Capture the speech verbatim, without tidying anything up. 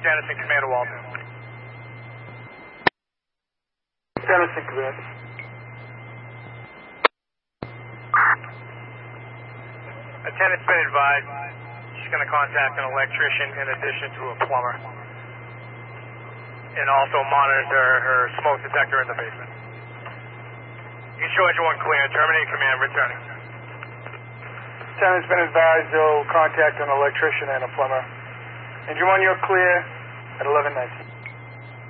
Dennison, Commander Walton. Dennison, Commander. Attendant's been advised she's going to contact an electrician in addition to a plumber. And also monitor her smoke detector in the basement. East Georgia one clear. Terminate command, returning. Lieutenant's been advised they'll contact an electrician and a plumber. Engine one, you're clear at eleven nineteen.